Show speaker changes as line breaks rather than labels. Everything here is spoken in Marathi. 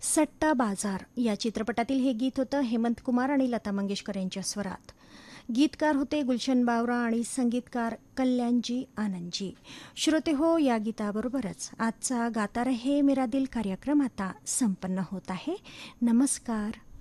सट्टा बाजार या चित्रपटातील हे गीत होतं हेमंत कुमार आणि लता मंगेशकर यांच्या स्वरात. गीतकार होते गुलशन बावरा आणि संगीतकार कल्याणजी आनंदजी. श्रोते हो, या गीताबरोबरच आजचा गाता रहे मेरा दिल कार्यक्रम आता संपन्न होत आहे. नमस्कार.